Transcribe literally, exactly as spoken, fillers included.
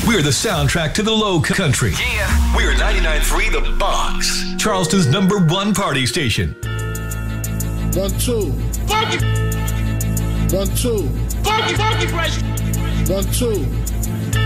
We're the soundtrack to the low country. Yeah. We're ninety-nine point three The Box, Charleston's number one party station. One, two. Funky. One, two. Funky, funky fresh. One, two.